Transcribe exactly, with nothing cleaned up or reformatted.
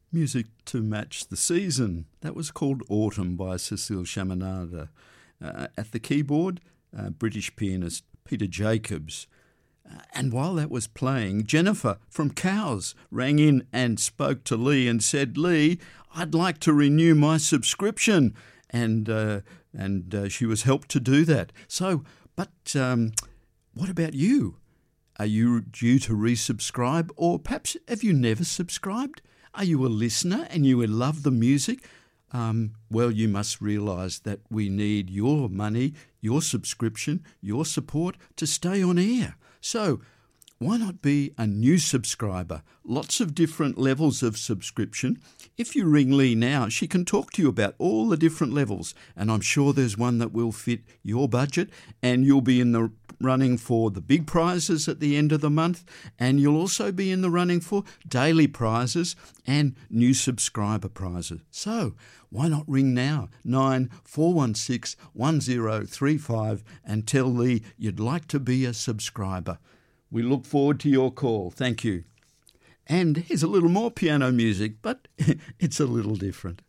Music to match the season. That was called Autumn by Cecile Chaminade. Uh, at the keyboard, uh, British pianist Peter Jacobs. Uh, and while that was playing, Jennifer from Cows rang in and spoke to Lee and said, Lee, I'd like to renew my subscription. And uh, and uh, she was helped to do that. So, but um, what about you? Are you due to resubscribe, or perhaps have you never subscribed? Are you a listener and you love the music? Um, well, you must realise that we need your money, your subscription, your support to stay on air. So why not be a new subscriber? Lots of different levels of subscription. If you ring Lee now, she can talk to you about all the different levels, and I'm sure there's one that will fit your budget, and you'll be in the running for the big prizes at the end of the month, and you'll also be in the running for daily prizes and new subscriber prizes. So why not ring now, nine four one six one zero three five, and tell Lee you'd like to be a subscriber. We look forward to your call. Thank you. And here's a little more piano music, but it's a little different.